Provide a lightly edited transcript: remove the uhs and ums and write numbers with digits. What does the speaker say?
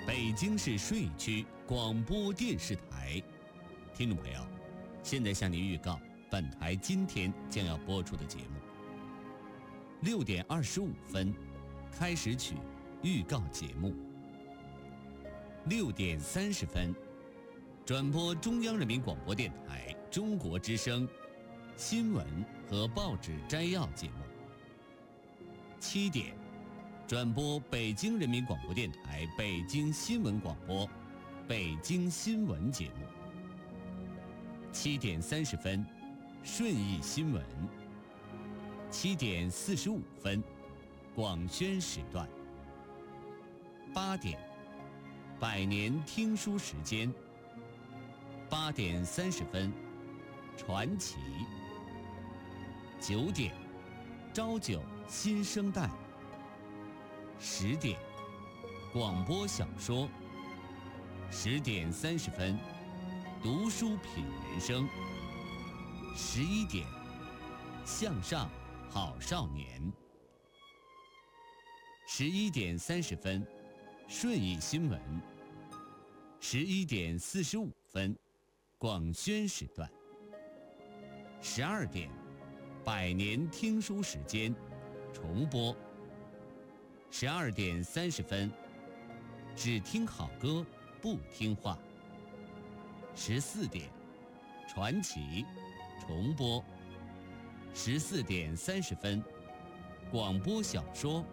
北京市顺义区广播电视台。听众朋友，现在向您预告本台今天将要播出的节目。6点25分，开始曲预告节目。6点30分，转播中央人民广播电台中国之声新闻和报纸摘要节目。7点，转播北京人民广播电台北京新闻广播北京新闻节目。7点30分，顺义新闻。7点45分，广宣时段。8点，百年听书时间。8点30分，传奇。9点，朝九新生代。10点，广播小说。10点30分，读书品人生。11点，向上好少年。11点30分，顺义新闻。11点45分，广宣时段。12点，百年听书时间重播。12点30分，只听好歌不听话。14点，传奇重播。14点30分，广播小说